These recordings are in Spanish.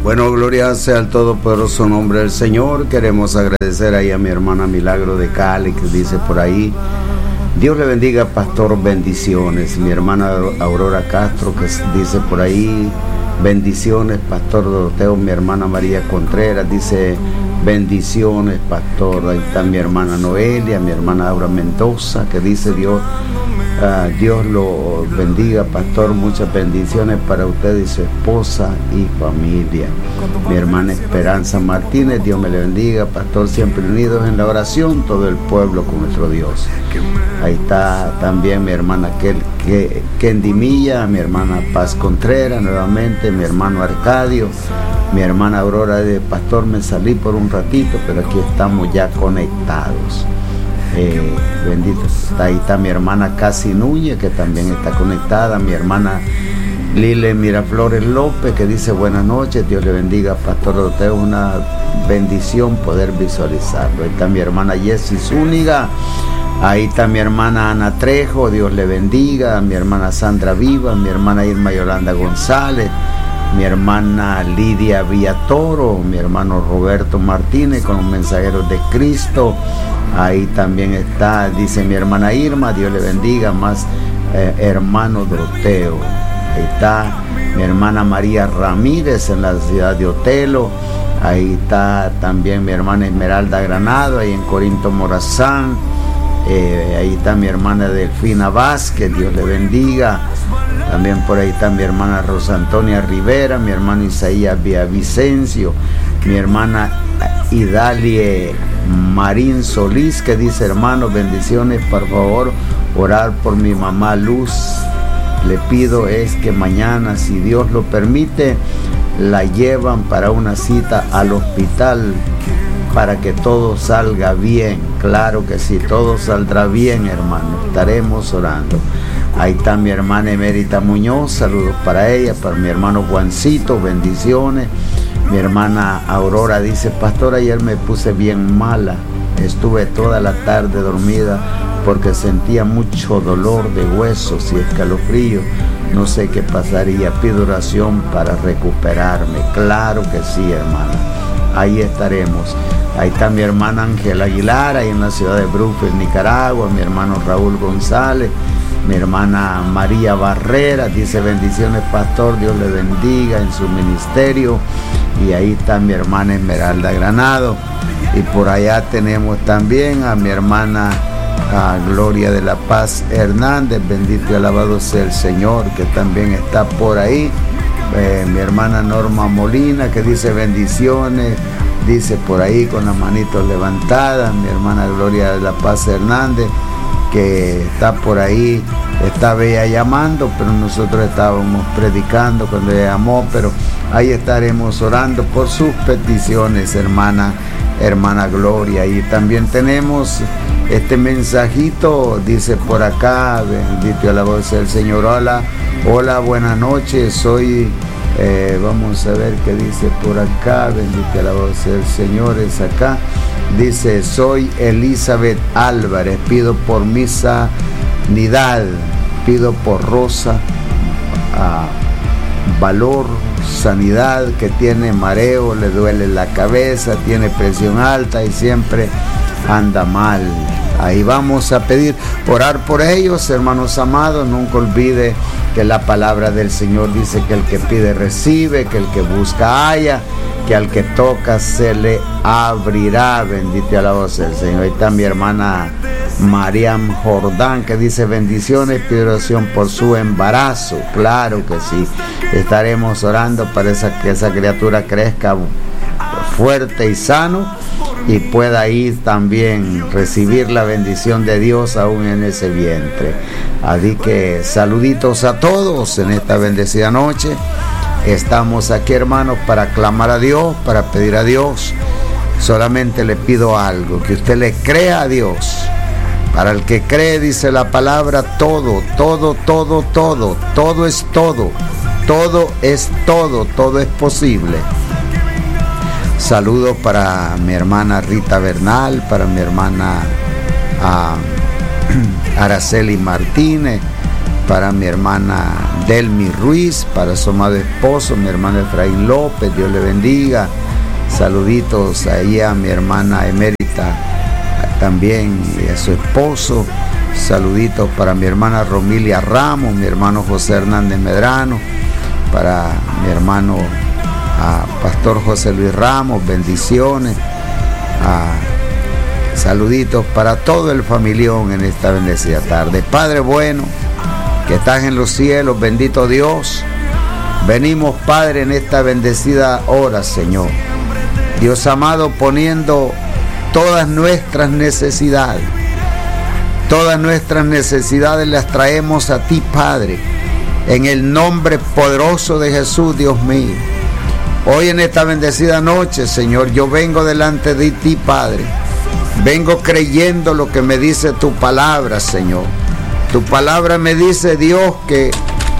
Bueno, gloria sea al todopoderoso nombre del Señor. Queremos agradecer ahí a mi hermana Milagro de Cali, que dice por ahí: Dios le bendiga, pastor, bendiciones. Mi hermana Aurora Castro, que dice por ahí: bendiciones, pastor Doroteo. Mi hermana María Contreras dice: bendiciones, pastor. Ahí está mi hermana Noelia, mi hermana Aura Mendoza, que dice: Dios lo bendiga, pastor, muchas bendiciones para usted y su esposa y familia. Mi hermana Esperanza Martínez: Dios me le bendiga, pastor, siempre unidos en la oración, todo el pueblo con nuestro Dios. Ahí está también mi hermana Kendi Milla, mi hermana Paz Contreras nuevamente, mi hermano Arcadio, mi hermana Aurora de pastor, me salí por un ratito, pero aquí estamos ya conectados. Bendito. Ahí está mi hermana Casi Núñez, que también está conectada, mi hermana Lile Miraflores López, que dice: buenas noches, Dios le bendiga, pastor Doroteo, una bendición poder visualizarlo. Ahí está mi hermana Jessie Zúñiga, ahí está mi hermana Ana Trejo, Dios le bendiga, mi hermana Sandra Viva, mi hermana Irma Yolanda González, mi hermana Lidia Villatoro, mi hermano Roberto Martínez con los mensajeros de Cristo. Ahí también está, dice mi hermana Irma: Dios le bendiga, más hermano Doroteo. Ahí está mi hermana María Ramírez en la ciudad de Otelo. Ahí está también mi hermana Esmeralda Granado, ahí en Corinto Morazán. Ahí está mi hermana Delfina Vázquez, Dios le bendiga. También por ahí está mi hermana Rosa Antonia Rivera, mi hermano Isaías Villavicencio, mi hermana Idalie Marín Solís, que dice: hermanos, bendiciones, por favor, orar por mi mamá Luz. Le pido es que mañana, si Dios lo permite, la llevan para una cita al hospital para que todo salga bien. Claro que sí, todo saldrá bien, hermano, estaremos orando. Ahí está mi hermana Emérita Muñoz, saludos para ella, para mi hermano Juancito, bendiciones. Mi hermana Aurora dice: pastor, ayer me puse bien mala, estuve toda la tarde dormida porque sentía mucho dolor de huesos y escalofrío, no sé qué pasaría, pido oración para recuperarme. Claro que sí, hermana, ahí estaremos. Ahí está mi hermana Ángela Aguilar, ahí en la ciudad de Brooklyn, Nicaragua, mi hermano Raúl González, mi hermana María Barrera, dice: bendiciones, pastor, Dios le bendiga en su ministerio. Y ahí está mi hermana Esmeralda Granado. Y por allá tenemos también a mi hermana Gloria de la Paz Hernández, bendito y alabado sea el Señor, que también está por ahí. Mi hermana Norma Molina, que dice: bendiciones, dice por ahí con las manitos levantadas. Mi hermana Gloria de la Paz Hernández, que está por ahí, estaba ella llamando, pero nosotros estábamos predicando cuando ella llamó, pero ahí estaremos orando por sus peticiones, hermana Gloria. Y también tenemos este mensajito, dice por acá: bendito y alabado sea el Señor. Hola, buenas noches, soy, vamos a ver qué dice por acá, bendito y alabado sea el Señor, es acá. Dice: soy Elizabeth Álvarez, pido por mi sanidad, pido por Rosa Valor sanidad, que tiene mareo, le duele la cabeza, tiene presión alta y siempre anda mal. Ahí vamos a pedir, orar por ellos, hermanos amados. Nunca olvide que la palabra del Señor dice que el que pide recibe, que el que busca halla, que al que toca se le abrirá. Bendito y alabado sea el Señor. Ahí está mi hermana Mariam Jordán, que dice: bendiciones, pido oración por su embarazo. Claro que sí, estaremos orando para que esa criatura crezca fuerte y sano y pueda ir también recibir la bendición de Dios aún en ese vientre. Así que saluditos a todos en esta bendecida noche. Estamos aquí, hermanos, para clamar a Dios, para pedir a Dios. Solamente le pido algo: que usted le crea a Dios. Para el que cree, dice la palabra, todo es todo, todo es posible. Saludos para mi hermana Rita Bernal, para mi hermana Araceli Martínez, para mi hermana Delmi Ruiz, para su amado esposo, mi hermano Efraín López, Dios le bendiga. Saluditos ahí a mi hermana emérita también y a su esposo. Saluditos para mi hermana Romilia Ramos, mi hermano José Hernández Medrano, para mi hermano Pastor José Luis Ramos, bendiciones. Saluditos para todo el familión en esta bendecida tarde. Padre bueno, que estás en los cielos, bendito Dios. Venimos, Padre, en esta bendecida hora, Señor. Dios amado, poniendo todas nuestras necesidades. Todas nuestras necesidades las traemos a ti, Padre, en el nombre poderoso de Jesús, Dios mío. Hoy en esta bendecida noche, Señor, yo vengo delante de ti, Padre. Vengo creyendo lo que me dice tu palabra, Señor. Tu palabra me dice, Dios, que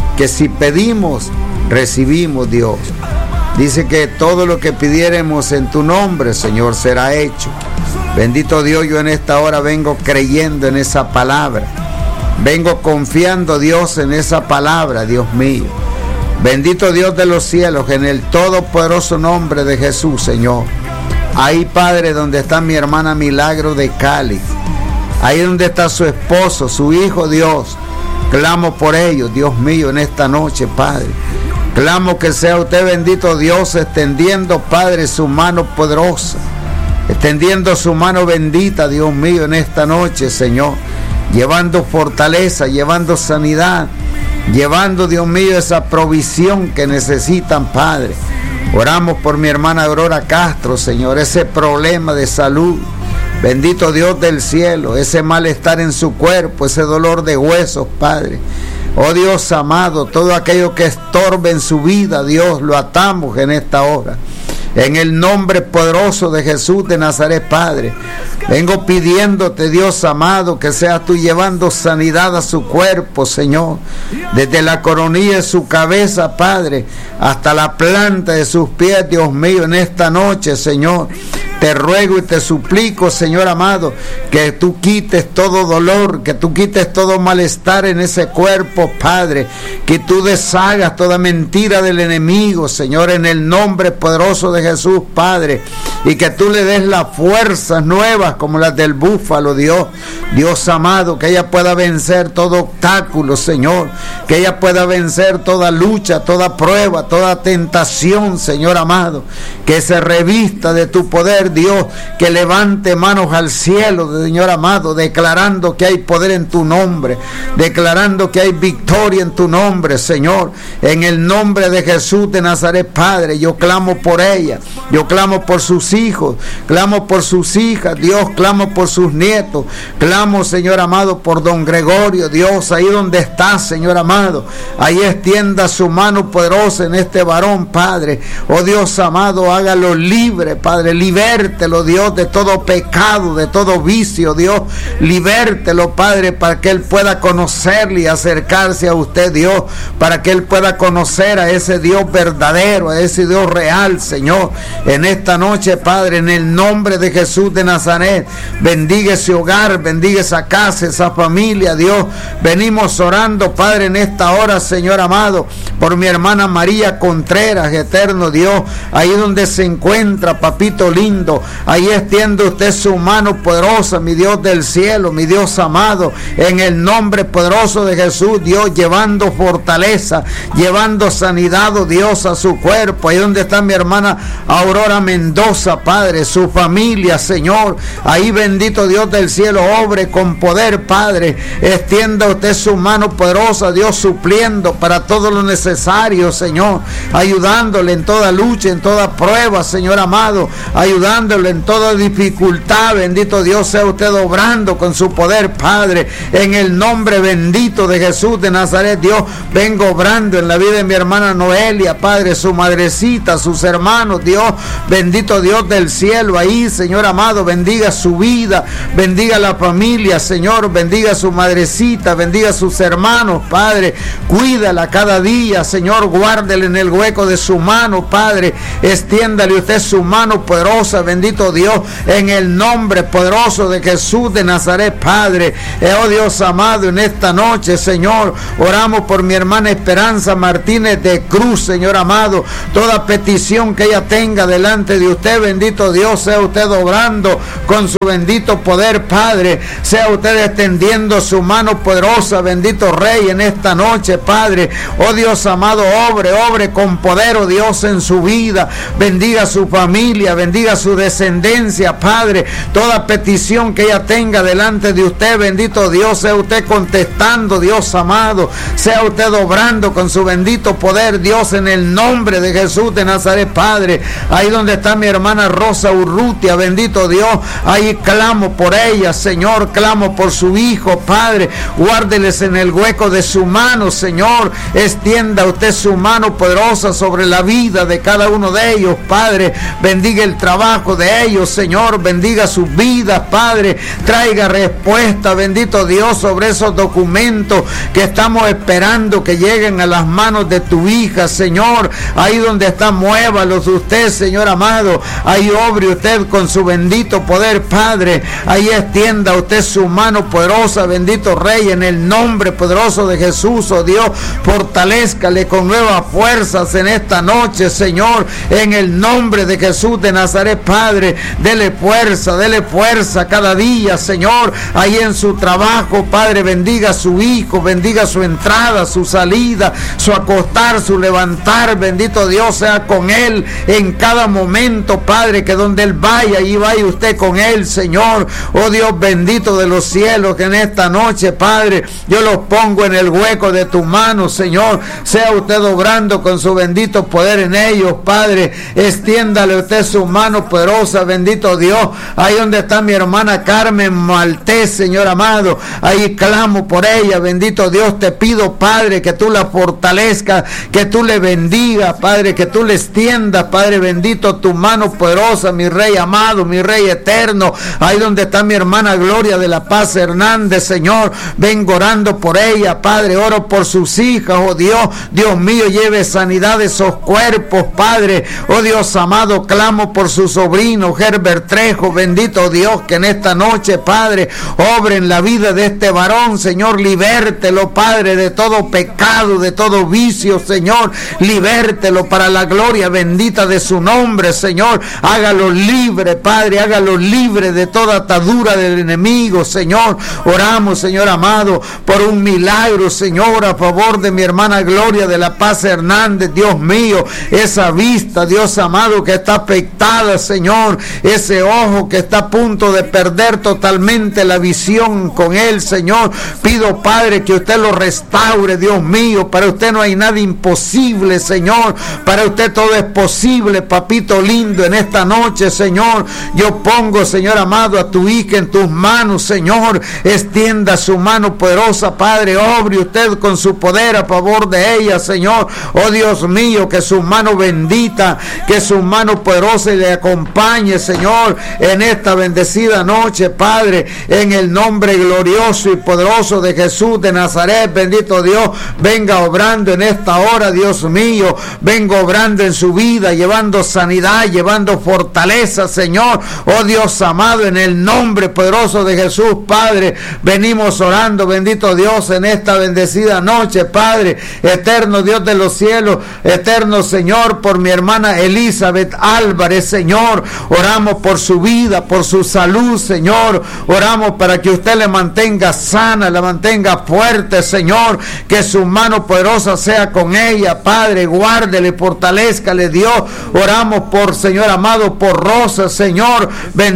si pedimos, recibimos, Dios. Dice que todo lo que pidiéremos en tu nombre, Señor, será hecho. Bendito Dios, yo en esta hora vengo creyendo en esa palabra. Vengo confiando, Dios, en esa palabra, Dios mío. Bendito Dios de los cielos, en el todopoderoso nombre de Jesús, Señor. Ahí, Padre, donde está mi hermana Milagro de Cali. Ahí donde está su esposo, su hijo, Dios. Clamo por ellos, Dios mío, en esta noche, Padre. Clamo que sea usted, bendito Dios, extendiendo, Padre, su mano poderosa. Extendiendo su mano bendita, Dios mío, en esta noche, Señor. Llevando fortaleza, llevando sanidad. Llevando, Dios mío, esa provisión que necesitan, Padre. Oramos por mi hermana Aurora Castro, Señor, ese problema de salud. Bendito Dios del cielo, ese malestar en su cuerpo, ese dolor de huesos, Padre. Oh Dios amado, todo aquello que estorbe en su vida, Dios, lo atamos en esta hora. En el nombre poderoso de Jesús de Nazaret, Padre, vengo pidiéndote, Dios amado, que seas tú llevando sanidad a su cuerpo, Señor, desde la coronilla de su cabeza, Padre, hasta la planta de sus pies, Dios mío, en esta noche, Señor. Te ruego y te suplico, Señor amado, que tú quites todo dolor, que tú quites todo malestar en ese cuerpo, Padre, que tú deshagas toda mentira del enemigo, Señor, en el nombre poderoso de Jesús, Padre, y que tú le des las fuerzas nuevas como las del búfalo, Dios. Dios amado, que ella pueda vencer todo obstáculo, Señor, que ella pueda vencer toda lucha, toda prueba, toda tentación, Señor amado, que se revista de tu poder, Dios, que levante manos al cielo, Señor amado, declarando que hay poder en tu nombre, declarando que hay victoria en tu nombre, Señor, en el nombre de Jesús de Nazaret, Padre. Yo clamo por ella, yo clamo por sus hijos, clamo por sus hijas, Dios, clamo por sus nietos, clamo, Señor amado, por don Gregorio, Dios, ahí donde está, Señor amado, ahí extienda su mano poderosa en este varón, Padre. Oh Dios amado, hágalo libre, Padre, libértelo, Dios, de todo pecado, de todo vicio, Dios, libértelo, Padre, para que él pueda conocerle y acercarse a usted, Dios, para que él pueda conocer a ese Dios verdadero, a ese Dios real, Señor, en esta noche, Padre, en el nombre de Jesús de Nazaret. Bendiga ese hogar, bendiga esa casa, esa familia, Dios. Venimos orando, Padre, en esta hora, Señor amado, por mi hermana María Contreras, eterno Dios, ahí donde se encuentra, papito lindo, ahí extiende usted su mano poderosa, mi Dios del cielo, mi Dios amado, en el nombre poderoso de Jesús, Dios, llevando fortaleza, llevando sanidad, oh Dios, a su cuerpo, ahí donde está mi hermana Aurora Mendoza, Padre, su familia, Señor, ahí bendito Dios del cielo, obre con poder, Padre, extienda usted su mano poderosa, Dios, supliendo para todo lo necesario, Señor, ayudándole en toda lucha, en toda prueba, Señor amado, ayudándole en toda dificultad, bendito Dios, sea usted obrando con su poder, Padre, en el nombre bendito de Jesús de Nazaret, Dios, vengo obrando en la vida de mi hermana Noelia, Padre, su madrecita, sus hermanos, Dios, bendito Dios, Dios del cielo, ahí, Señor amado, bendiga su vida, bendiga la familia, Señor, bendiga a su madrecita, bendiga a sus hermanos, Padre, cuídala cada día, Señor, guárdele en el hueco de su mano, Padre, extiéndale usted su mano poderosa, bendito Dios, en el nombre poderoso de Jesús de Nazaret, Padre. Oh Dios amado, en esta noche, Señor, oramos por mi hermana Esperanza Martínez de Cruz, Señor amado, toda petición que ella tenga delante de usted, bendito Dios, sea usted obrando con su bendito poder, Padre, sea usted extendiendo su mano poderosa, bendito Rey, en esta noche, Padre. Oh Dios amado, obre con poder, oh Dios, en su vida, bendiga su familia, bendiga su descendencia, Padre, toda petición que ella tenga delante de usted, bendito Dios, sea usted contestando, Dios amado, sea usted obrando con su bendito poder, Dios, en el nombre de Jesús de Nazaret, Padre. Ahí donde está mi hermana Rosa Urrutia, bendito Dios, ahí clamo por ella, Señor, clamo por su hijo, Padre, guárdeles en el hueco de su mano, Señor, extienda usted su mano poderosa sobre la vida de cada uno de ellos, Padre, bendiga el trabajo de ellos, Señor, bendiga sus vidas, Padre, traiga respuesta, bendito Dios, sobre esos documentos que estamos esperando que lleguen a las manos de tu hija, Señor, ahí donde está, muévalos usted, Señor amado, ahí obre usted con su bendito poder, Padre, ahí extienda usted su mano poderosa, bendito Rey, en el nombre poderoso de Jesús, oh Dios, fortalézcale con nuevas fuerzas en esta noche, Señor, en el nombre de Jesús de Nazaret, Padre, dele fuerza cada día, Señor, ahí en su trabajo, Padre, bendiga a su hijo, bendiga su entrada, su salida, su acostar, su levantar, bendito Dios, sea con él en cada momento, Padre, que donde él vaya, ahí vaya usted con él, Señor, oh Dios bendito de los cielos, que en esta noche, Padre, yo los pongo en el hueco de tu mano, Señor, sea usted obrando con su bendito poder en ellos, Padre, extiéndale usted su mano poderosa, bendito Dios, ahí donde está mi hermana Carmen Maltés, Señor amado, ahí clamo por ella, bendito Dios, te pido, Padre, que tú la fortalezcas, que tú le bendigas, Padre, que tú le extiendas, Padre bendito, tu mano poderosa, mi Rey amado, mi Rey eterno, ahí donde está mi hermana Gloria de la Paz Hernández, Señor, vengo orando por ella, Padre, oro por sus hijas, oh Dios, Dios mío, lleve sanidad de esos cuerpos, Padre, oh Dios amado, clamo por su sobrino Herbert Trejo, bendito Dios, que en esta noche, Padre, obre en la vida de este varón, Señor, libértelo, Padre, de todo pecado, de todo vicio, Señor, libértelo para la gloria bendita de su nombre, Señor, hágalo libre, Padre, hágalo libre de toda atadura del enemigo, Señor, oramos, Señor amado, por un milagro, Señor, a favor de mi hermana Gloria de la Paz Hernández, Dios mío, esa vista, Dios amado, que está afectada, Señor, ese ojo que está a punto de perder totalmente la visión con él, Señor, pido, Padre, que usted lo restaure, Dios mío, para usted no hay nada imposible, Señor, para usted todo es posible, papito lindo, en esta noche, Señor, yo pongo, Señor amado, a tu hija en tus manos, Señor, extienda su mano poderosa, Padre, obre usted con su poder a favor de ella, Señor, oh Dios mío, que su mano bendita, que su mano poderosa le acompañe, Señor, en esta bendecida noche, Padre, en el nombre glorioso y poderoso de Jesús de Nazaret, bendito Dios, venga obrando en esta hora, Dios mío, venga obrando en su vida, llevando sanidad, llevando fortaleza, Señor, oh Dios amado, en el nombre poderoso de Jesús, Padre, venimos orando, bendito Dios, en esta bendecida noche, Padre, eterno Dios de los cielos, eterno Señor, por mi hermana Elizabeth Álvarez, Señor, oramos por su vida, por su salud, Señor, oramos para que usted le mantenga sana, la mantenga fuerte, Señor, que su mano poderosa sea con ella, Padre, guárdele, fortalézcale, Dios, oramos por, Señor amado, por Rosa, Señor, bendito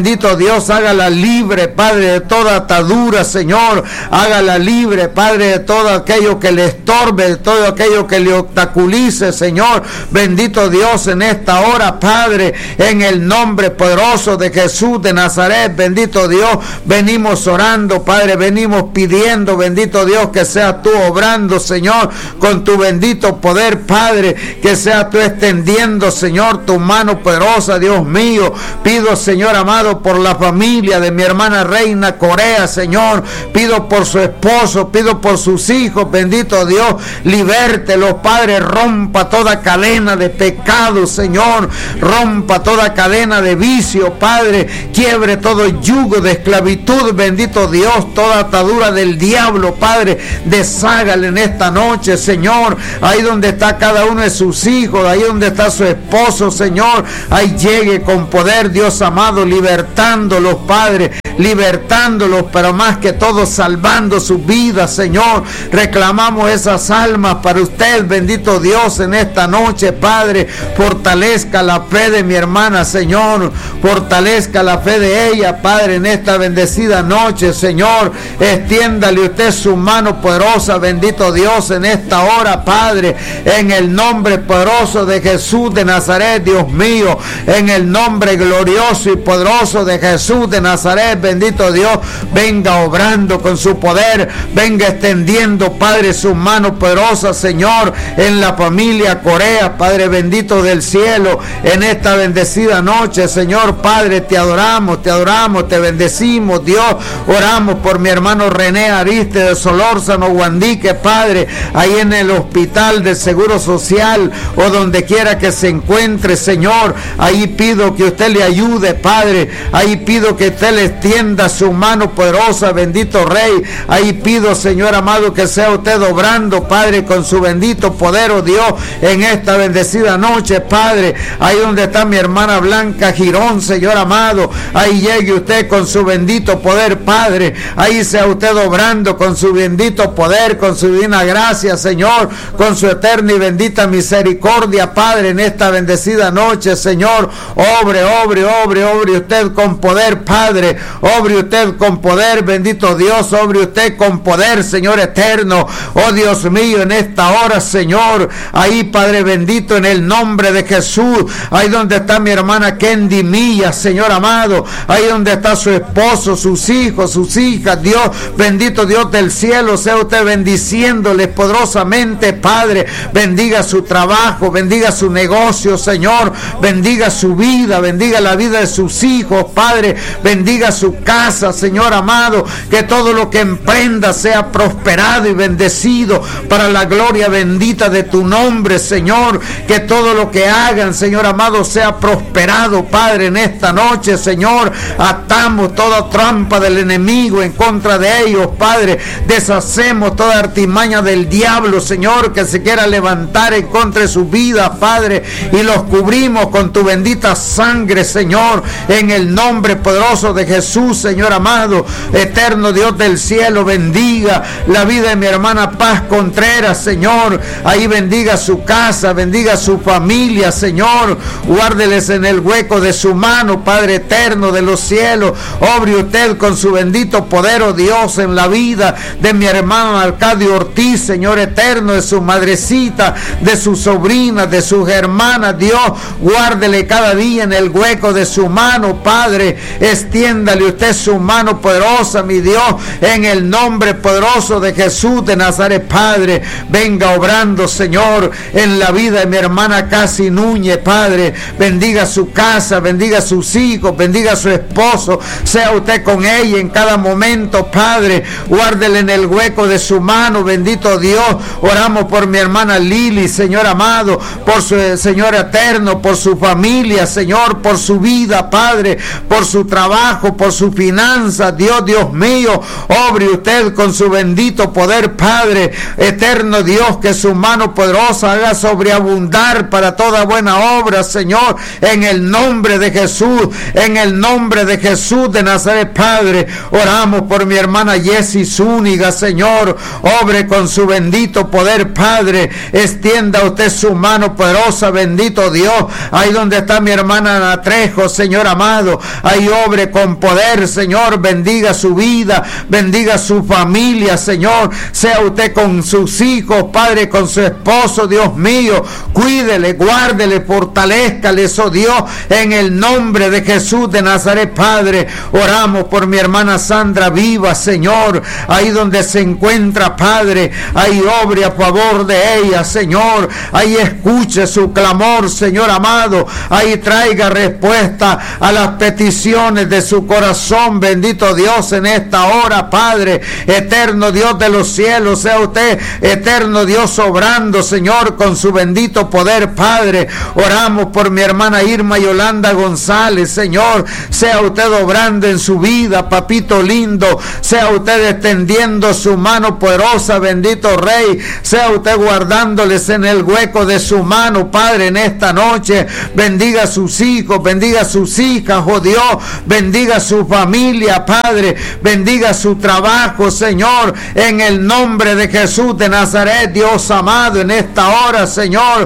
Dios, hágala libre, Padre, de toda atadura, Señor. Hágala libre, Padre, de todo aquello que le estorbe, de todo aquello que le obstaculice, Señor. Bendito Dios, en esta hora, Padre, en el nombre poderoso de Jesús de Nazaret, bendito Dios, venimos orando, Padre, venimos pidiendo, bendito Dios, que seas tú obrando, Señor, con tu bendito poder, Padre, que seas tú extendiendo, Señor, tu mano poderosa, Dios mío. Pido, Señor amado, por la familia de mi hermana Reina Corea, Señor. Pido por su esposo, pido por sus hijos, bendito Dios, libértelos, Padre, rompa toda cadena de pecado, Señor, rompa toda cadena de vicio, Padre, quiebre todo yugo de esclavitud, bendito Dios, toda atadura del diablo, Padre, deshágale en esta noche, Señor, ahí donde está cada uno de sus hijos, ahí donde está su esposo, Señor, ahí llegue con poder, Dios amado, libertándolos, Padre, libertándolos, pero más que todo salvando sus vidas, Señor. Reclamamos esas almas para usted, bendito Dios, en esta noche, Padre. Fortalezca la fe de mi hermana, Señor. Fortalezca la fe de ella, Padre, en esta bendecida noche, Señor. Extiéndale usted su mano poderosa, bendito Dios, en esta hora, Padre, en el nombre poderoso de Jesús de Nazaret, Dios mío, en el nombre glorioso y poderoso de Jesús de Nazaret, bendito Dios, venga obrando con su poder, venga extendiendo, Padre, su mano poderosa, Señor, en la familia Corea, Padre bendito del cielo, en esta bendecida noche, Señor, Padre, te adoramos, te bendecimos, Dios. Oramos por mi hermano René Ariste de Solórzano, Guandique, Padre, ahí en el hospital del Seguro Social o donde quiera que se encuentre, Señor, ahí pido que usted le ayude, Padre, ahí pido que usted le extienda su mano poderosa, bendito Rey, ahí pido, Señor amado, que sea usted obrando, Padre, con su bendito poder, oh Dios, en esta bendecida noche, Padre, ahí donde está mi hermana Blanca Girón, Señor amado, ahí llegue usted con su bendito poder, Padre, ahí sea usted obrando con su bendito poder, con su divina gracia, Señor, con su eterna y bendita misericordia, Padre, en esta bendecida noche, Señor, obre usted con poder, Padre, obre usted con poder, bendito Dios, obre usted con poder, Señor eterno, oh Dios mío, en esta hora, Señor, ahí, Padre bendito, en el nombre de Jesús, ahí donde está mi hermana Kendi Milla, Señor amado, ahí donde está su esposo, sus hijos, sus hijas, Dios, bendito Dios del cielo, sea usted bendiciéndoles poderosamente, Padre, bendiga su trabajo, bendiga su negocio, Señor, bendiga su vida, bendiga la vida de sus hijos, Padre, bendiga su casa, Señor amado, que todo lo que emprenda sea prosperado y bendecido para la gloria bendita de tu nombre, Señor, que todo lo que hagan, Señor amado, sea prosperado, Padre, en esta noche, Señor, atamos toda trampa del enemigo en contra de ellos, Padre, deshacemos toda artimaña del diablo, Señor, que se quiera levantar en contra de su vida, Padre, y los cubrimos con tu bendita sangre, Señor, en el nombre poderoso de Jesús, Señor amado, eterno Dios del cielo, bendiga la vida de mi hermana Paz Contreras, Señor, ahí bendiga su casa, bendiga su familia, Señor, guárdeles en el hueco de su mano, Padre eterno de los cielos, obre usted con su bendito poder, oh Dios, en la vida de mi hermano Arcadio Ortiz, Señor eterno, de su madrecita, de su sobrina, de sus hermanas, Dios, guárdele cada día en el hueco de su mano, Padre, extiéndale usted su mano poderosa, mi Dios, en el nombre poderoso de Jesús de Nazaret, Padre, venga obrando, Señor, en la vida de mi hermana Casi Núñez, Padre, bendiga su casa, bendiga sus hijos, bendiga a su esposo, sea usted con ella en cada momento, Padre, guárdele en el hueco de su mano, bendito Dios, oramos por mi hermana Lili, Señor amado, por su Señor eterno, por su familia, Señor, por su vida, Padre, por su trabajo, por su finanza, Dios mío, obre usted con su bendito poder, Padre, eterno Dios, que su mano poderosa haga sobreabundar para toda buena obra, Señor, en el nombre de Jesús, en el nombre de Jesús de Nazaret, Padre, oramos por mi hermana Jessie Zúñiga, Señor, obre con su bendito poder, Padre, extienda usted su mano poderosa, bendito Dios, ahí donde está mi hermana Ana Trejo, Señor amado, ahí obre con poder, Señor, bendiga su vida, bendiga su familia, Señor, sea usted con sus hijos, Padre, con su esposo, Dios mío, cuídele, guárdele, fortalézcale, oh Dios, en el nombre de Jesús de Nazaret, Padre. Oramos por mi hermana Sandra Viva, Señor, ahí donde se encuentra, Padre, ahí obre a favor de ella, Señor, ahí escuche su clamor, Señor amado, ahí traiga respuesta a las peticiones de su corazón, bendito Dios, en esta hora, Padre, eterno Dios de los cielos, sea usted, eterno Dios, obrando, Señor, con su bendito poder, Padre. Oramos por mi hermana Irma Yolanda González, Señor, sea usted obrando en su vida, papito lindo, sea usted extendiendo su mano poderosa, bendito Rey, sea usted guardándoles en el hueco de su mano, Padre, en esta noche. Bendiga a sus hijos, bendiga a sus hijas, oh Dios, bendiga a su familia, Padre, bendiga su trabajo, Señor, en el nombre de Jesús de Nazaret, Dios amado, en esta hora, Señor,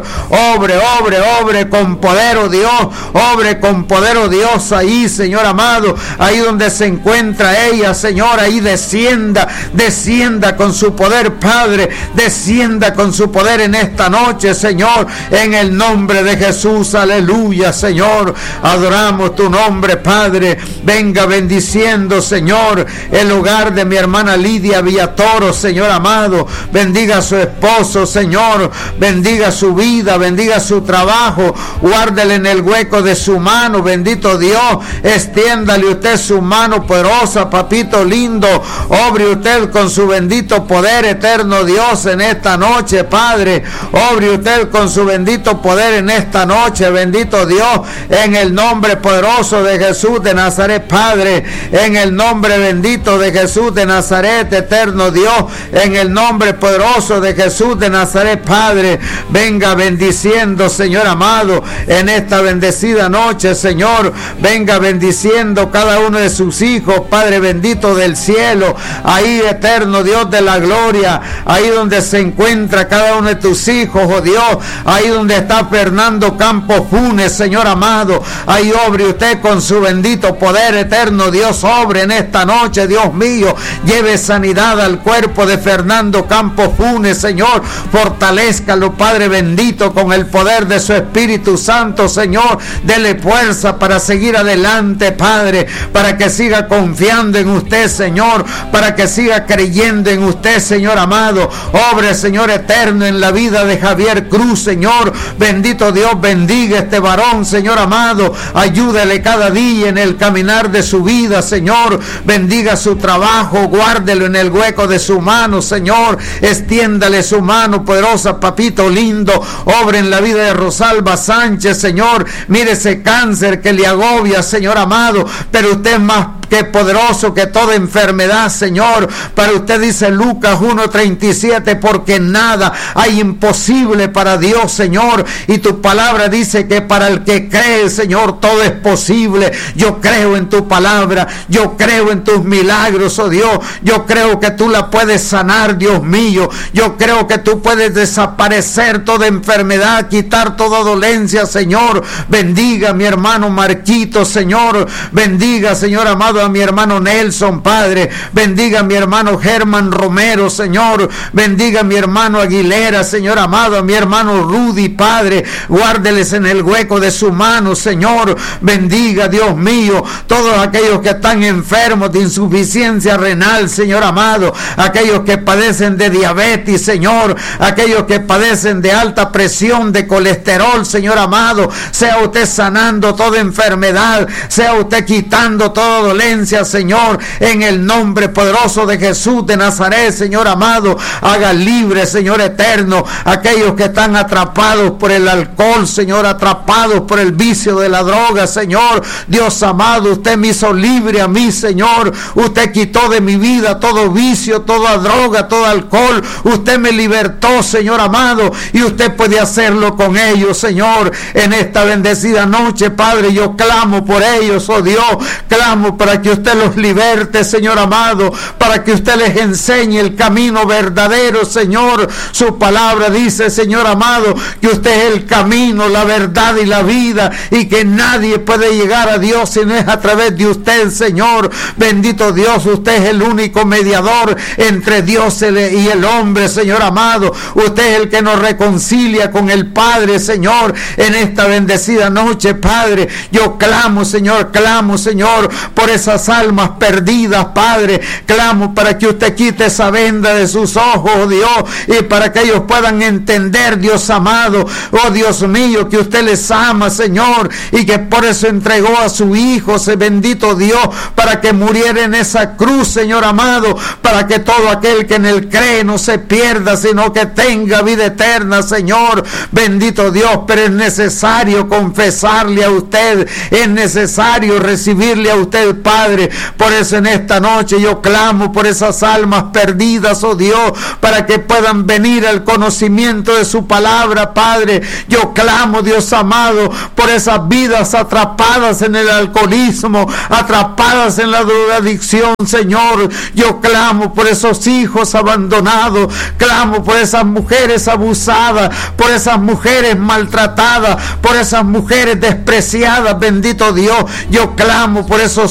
obre con poder, oh Dios, obre con poder, oh Dios, ahí, Señor amado, ahí donde se encuentra ella, Señor, ahí descienda con su poder, Padre, descienda con su poder en esta noche, Señor, en el nombre de Jesús, aleluya, Señor, adoramos tu nombre, Padre. Venga bendiciendo, Señor, el hogar de mi hermana Lidia Villatoro, Señor amado, bendiga a su esposo, Señor, bendiga su vida, bendiga su trabajo, guárdele en el hueco de su mano, bendito Dios, extiéndale usted su mano poderosa, papito lindo, obre usted con su bendito poder, eterno Dios, en esta noche, Padre, obre usted con su bendito poder en esta noche, bendito Dios, en el nombre poderoso de Jesús de Nazaret, Padre, en el nombre bendito de Jesús de Nazaret, eterno Dios, en el nombre poderoso de Jesús de Nazaret, Padre, venga bendiciendo, Señor amado, en esta bendecida noche, Señor, venga bendiciendo cada uno de sus hijos, Padre bendito del cielo, ahí, eterno Dios de la gloria, ahí donde se encuentra cada uno de tus hijos, oh Dios, ahí donde está Fernando Campos Funes, Señor amado, ahí obre usted con su bendito poder, eterno Dios, obre en esta noche, Dios mío, lleve sanidad al cuerpo de Fernando Campos Funes, Señor, fortalézcalo, Padre bendito, con el poder de su Espíritu Santo, Señor, dele fuerza para seguir adelante, Padre, para que siga confiando en usted, Señor, para que siga creyendo en usted, Señor amado, obre, Señor eterno, en la vida de Javier Cruz, Señor, bendito Dios, bendiga este varón, Señor amado, ayúdele cada día en el caminar de su vida, Señor, bendiga su trabajo, guárdelo en el hueco de su mano, Señor, extiéndale su mano poderosa, papito lindo, obre en la vida de Rosalba Sánchez, Señor, mire ese cáncer que le agobia, Señor amado, pero usted es más que poderoso que toda enfermedad, Señor, para usted dice Lucas 1:37, porque nada hay imposible para Dios, Señor, y tu palabra dice que para el que cree, Señor, todo es posible. Yo creo en tu palabra, yo creo en tus milagros, oh Dios, yo creo que tú la puedes sanar, Dios mío, yo creo que tú puedes desaparecer toda enfermedad, quitar toda dolencia, Señor, bendiga a mi hermano Marquito, Señor, bendiga, Señor amado, a mi hermano Nelson, Padre, bendiga a mi hermano Germán Romero, Señor, bendiga a mi hermano Aguilera, Señor amado, a mi hermano Rudy, Padre, guárdeles en el hueco de su mano, Señor, bendiga, Dios mío, todos aquellos que están enfermos de insuficiencia renal, Señor amado, aquellos que padecen de diabetes, Señor, aquellos que padecen de alta presión, de colesterol, Señor amado, sea usted sanando toda enfermedad, sea usted quitando toda dolencia, Señor, en el nombre poderoso de Jesús de Nazaret, Señor amado, haga libre, Señor eterno, aquellos que están atrapados por el alcohol, Señor, atrapados por el vicio de la droga, Señor, Dios amado, usted me hizo libre a mí, Señor, usted quitó de mi vida todo vicio, toda droga, todo alcohol, usted me libertó, Señor amado, y usted puede hacerlo con ellos, Señor, en esta bendecida noche, Padre, yo clamo por ellos, oh Dios, clamo para para que usted los liberte, Señor amado, para que usted les enseñe el camino verdadero, Señor. Su palabra dice, Señor amado, que usted es el camino, la verdad y la vida, y que nadie puede llegar a Dios si no es a través de usted, Señor. Bendito Dios, usted es el único mediador entre Dios y el hombre, Señor amado. Usted es el que nos reconcilia con el Padre, Señor, en esta bendecida noche, Padre. Yo clamo, Señor, por esas almas perdidas, Padre. Clamo para que usted quite esa venda de sus ojos, Dios, y para que ellos puedan entender, Dios amado, oh Dios mío, que usted les ama, Señor, y que por eso entregó a su Hijo, ese bendito Dios, para que muriera en esa cruz, Señor amado, para que todo aquel que en él cree no se pierda, sino que tenga vida eterna, Señor. Bendito Dios, pero es necesario confesarle a usted, es necesario recibirle a usted, Padre. Por eso en esta noche yo clamo por esas almas perdidas, oh Dios, para que puedan venir al conocimiento de su palabra, Padre. Yo clamo, Dios amado, por esas vidas atrapadas en el alcoholismo, atrapadas en la drogadicción, Señor. Yo clamo por esos hijos abandonados, clamo por esas mujeres abusadas, por esas mujeres maltratadas, por esas mujeres despreciadas, bendito Dios. Yo clamo por esos